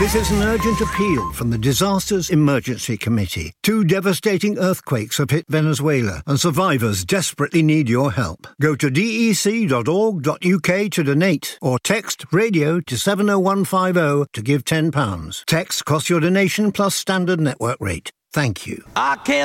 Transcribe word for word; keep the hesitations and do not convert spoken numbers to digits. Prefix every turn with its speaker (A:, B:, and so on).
A: This is an urgent appeal from the Disasters Emergency Committee. Two devastating earthquakes have hit Venezuela, and survivors desperately need your help. Go to d e c dot org dot u k to donate, or text radio to seven oh one five oh to give ten pounds. Text costs your donation plus standard network rate. Thank you.
B: I can't